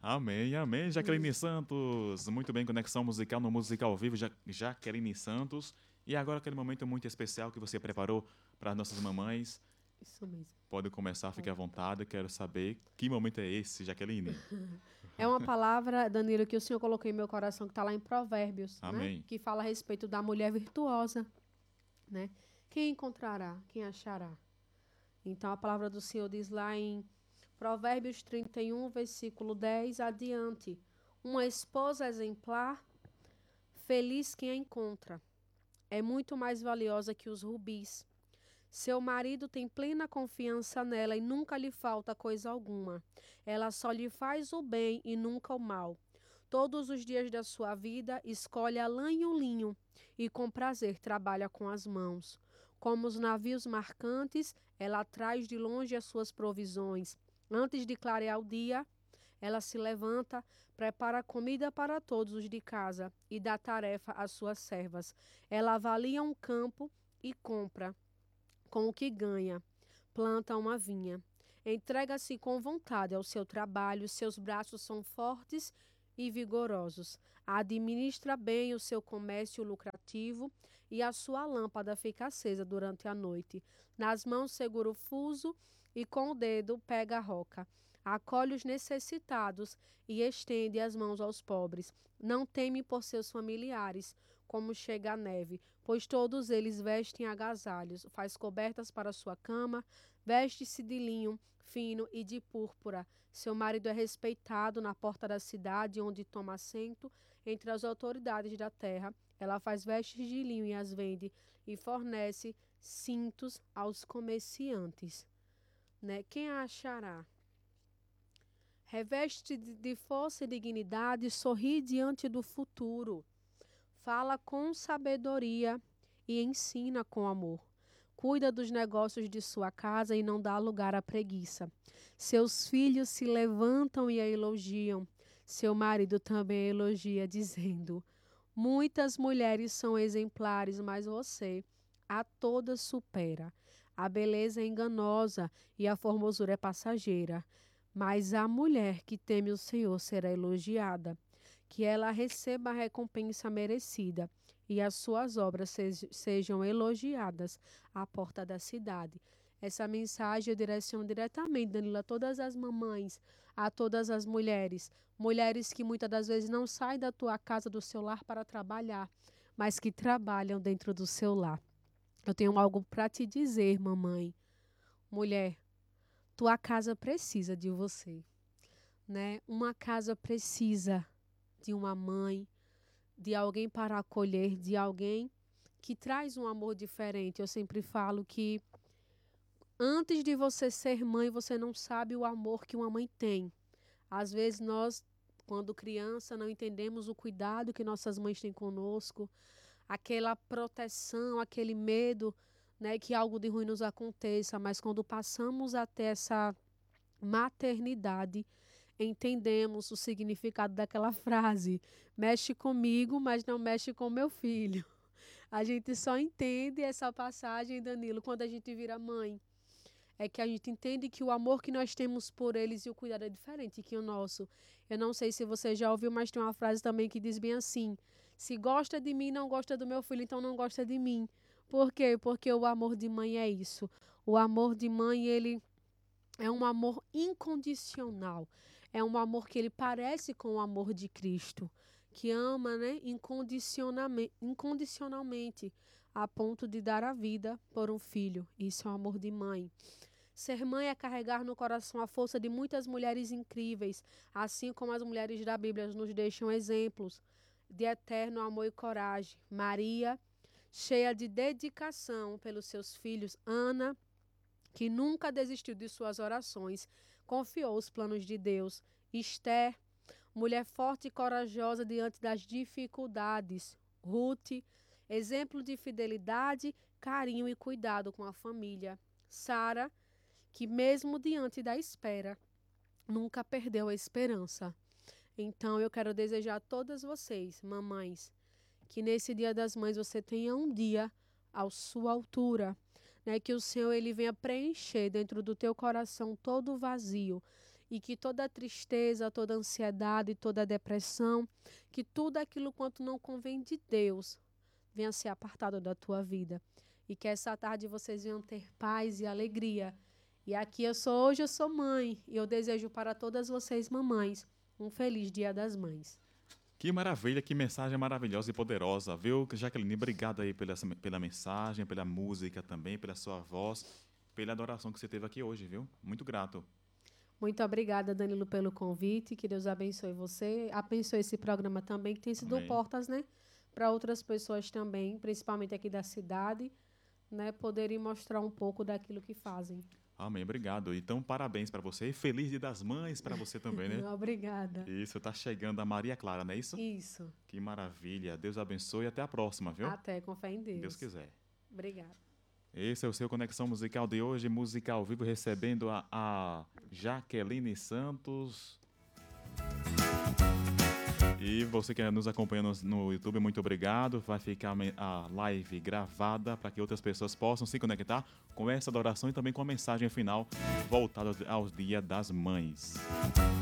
Amém, amém. Jaqueline Santos. Muito bem, Conexão Musical no Musical ao Vivo. Jaqueline Santos. E agora aquele momento muito especial que você preparou para as nossas mamães. Isso mesmo. Pode começar, fique à vontade. Quero saber que momento é esse, Jaqueline. É uma palavra, Danilo, que o Senhor colocou em meu coração, que está lá em Provérbios, né? Amém. Que fala a respeito da mulher virtuosa, né? Quem encontrará? Quem achará? Então, a palavra do Senhor diz lá em Provérbios 31, versículo 10 adiante. Uma esposa exemplar, feliz quem a encontra. É muito mais valiosa que os rubis. Seu marido tem plena confiança nela e nunca lhe falta coisa alguma. Ela só lhe faz o bem e nunca o mal. Todos os dias da sua vida escolhe a lã e o linho e com prazer trabalha com as mãos. Como os navios marcantes, ela traz de longe as suas provisões. Antes de clarear o dia, ela se levanta, prepara comida para todos os de casa e dá tarefa às suas servas. Ela avalia um campo e compra com o que ganha, planta uma vinha. Entrega-se com vontade ao seu trabalho, seus braços são fortes e vigorosos. Administra bem o seu comércio lucrativo e a sua lâmpada fica acesa durante a noite. Nas mãos segura o fuso e com o dedo pega a roca. Acolhe os necessitados e estende as mãos aos pobres. Não teme por seus familiares, como chega a neve, pois todos eles vestem agasalhos, faz cobertas para sua cama, veste-se de linho fino e de púrpura. Seu marido é respeitado na porta da cidade, onde toma assento entre as autoridades da terra. Ela faz vestes de linho e as vende, e fornece cintos aos comerciantes. Né? Quem a achará? Reveste de força e dignidade, sorri diante do futuro. Fala com sabedoria e ensina com amor. Cuida dos negócios de sua casa e não dá lugar à preguiça. Seus filhos se levantam e a elogiam. Seu marido também a elogia, dizendo: muitas mulheres são exemplares, mas você a todas supera. A beleza é enganosa e a formosura é passageira. Mas a mulher que teme o Senhor será elogiada. Que ela receba a recompensa merecida e as suas obras sejam elogiadas à porta da cidade. Essa mensagem eu direciono diretamente, Danilo, a todas as mamães, a todas as mulheres, mulheres que muitas das vezes não saem da tua casa, do seu lar para trabalhar, mas que trabalham dentro do seu lar. Eu tenho algo para te dizer, mamãe. Mulher, tua casa precisa de você, né? Uma casa precisa de uma mãe, de alguém para acolher, de alguém que traz um amor diferente. Eu sempre falo que antes de você ser mãe, você não sabe o amor que uma mãe tem. Às vezes nós, quando criança, não entendemos o cuidado que nossas mães têm conosco, aquela proteção, aquele medo, né, que algo de ruim nos aconteça, mas quando passamos a ter essa maternidade, entendemos o significado daquela frase. Mexe comigo, mas não mexe com meu filho. A gente só entende essa passagem, Danilo, quando a gente vira mãe. É que a gente entende que o amor que nós temos por eles e o cuidado é diferente que o nosso. Eu não sei se você já ouviu, mas tem uma frase também que diz bem assim: se gosta de mim, não gosta do meu filho, então não gosta de mim. Por quê? Porque o amor de mãe é isso. O amor de mãe, ele é um amor incondicional. É um amor que ele parece com o amor de Cristo, que ama, né, incondicionalmente, a ponto de dar a vida por um filho. Isso é o amor de mãe. Ser mãe é carregar no coração a força de muitas mulheres incríveis, assim como as mulheres da Bíblia nos deixam exemplos de eterno amor e coragem. Maria, cheia de dedicação pelos seus filhos, Ana, que nunca desistiu de suas orações, confiou os planos de Deus. Esther, mulher forte e corajosa diante das dificuldades. Ruth, exemplo de fidelidade, carinho e cuidado com a família. Sara, que mesmo diante da espera, nunca perdeu a esperança. Então eu quero desejar a todas vocês, mamães, que nesse Dia das Mães você tenha um dia à sua altura, né? Que o Senhor ele venha preencher dentro do teu coração todo o vazio e que toda tristeza, toda ansiedade, toda depressão, que tudo aquilo quanto não convém de Deus venha ser apartado da tua vida. E que essa tarde vocês venham ter paz e alegria. E aqui hoje eu sou mãe, e eu desejo para todas vocês, mamães, um feliz Dia das Mães. Que maravilha, que mensagem maravilhosa e poderosa, viu? Jaqueline, obrigado aí pela mensagem, pela música também, pela sua voz, pela adoração que você teve aqui hoje, viu? Muito grato. Muito obrigada, Danilo, pelo convite. Que Deus abençoe você. Abençoe esse programa também, que tem sido Amém. portas, né, para outras pessoas também, principalmente aqui da cidade, né, poderem mostrar um pouco daquilo que fazem. Amém, obrigado. Então, parabéns para você e feliz Dia das Mães para você também, né? Obrigada. Isso, tá chegando a Maria Clara, não é isso? Isso. Que maravilha. Deus abençoe e até a próxima, viu? Até, com fé em Deus. Deus quiser. Obrigada. Esse é o seu Conexão Musical de hoje, música ao vivo, recebendo a Jaqueline Santos. E você que nos acompanha no YouTube, muito obrigado. Vai ficar a live gravada para que outras pessoas possam se conectar com essa adoração e também com a mensagem final voltada ao Dia das Mães.